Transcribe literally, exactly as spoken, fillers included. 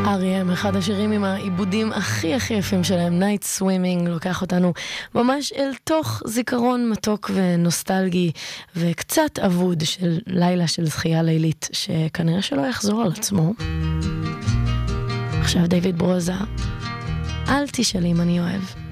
אר אי אם, אחד השירים עם העיבודים הכי הכי יפים שלהם, Night Swimming, לוקח אותנו ממש אל תוך זיכרון מתוק ונוסטלגי וקצת אבוד של לילה של זכייה לילית, שכנראה שלא יחזור על עצמו. עכשיו דיוויד ברוזה, אל תשאלי אם אני אוהב.